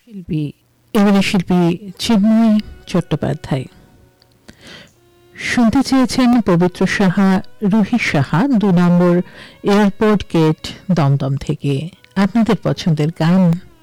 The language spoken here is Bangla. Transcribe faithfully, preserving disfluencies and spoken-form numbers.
শিল্পী এবারে শিল্পী চিন্ময় চট্টোপাধ্যায় শুনতে চেয়েছেন পবিত্র সাহা, রুহি সাহা, দু নম্বর এয়ারপোর্ট গেট, দমদম থেকে আপনাদের পছন্দের গান।